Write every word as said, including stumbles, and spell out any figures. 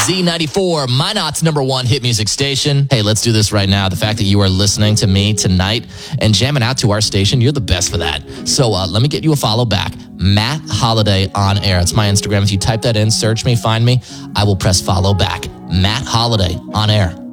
Z ninety-four, Minot's number one hit music station. Hey, let's do this right now. The fact that you are listening to me tonight and jamming out to our station, you're the best for that. So uh, let me get you a follow back. Matt Holiday on air. It's my Instagram. If you type that in, search me, find me, I will press follow back. Matt Holiday on air.